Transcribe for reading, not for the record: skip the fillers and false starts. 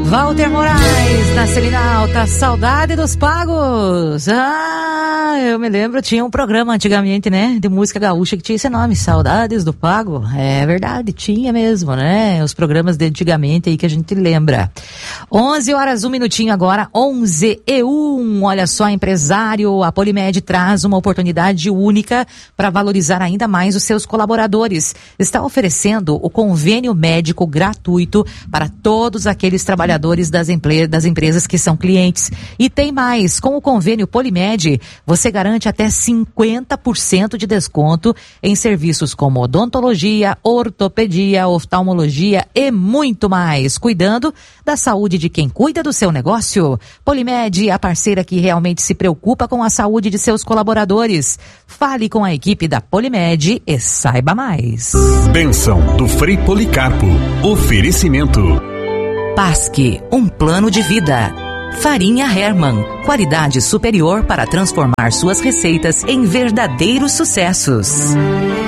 Walter Moraes, na Celina Alta, Saudade dos Pagos. Eu me lembro, tinha um programa antigamente, né, de música gaúcha que tinha esse nome, Saudades do Pago. É verdade, tinha mesmo, né, os programas de antigamente aí que a gente lembra. 11h, 1 minutinho agora, 11h01. Olha só, empresário, a Polimed traz uma oportunidade única para valorizar ainda mais os seus colaboradores. Está oferecendo o convênio médico gratuito para todos aqueles trabalhadores das empresas que são clientes. E tem mais, com o convênio Polimed, você garante até 50% de desconto em serviços como odontologia, ortopedia, oftalmologia e muito mais, cuidando da saúde de quem cuida do seu negócio. Polimed, a parceira que realmente se preocupa com a saúde de seus colaboradores. Fale com a equipe da Polimed e saiba mais. Bênção do Frei Policarpo. Oferecimento Pasque, um plano de vida. Farinha Hermann, qualidade superior para transformar suas receitas em verdadeiros sucessos.